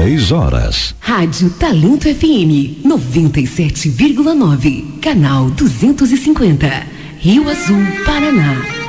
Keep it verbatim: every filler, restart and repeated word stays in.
três horas. Rádio Talento F M noventa e sete vírgula nove, canal duzentos e cinquenta, Rio Azul, Paraná.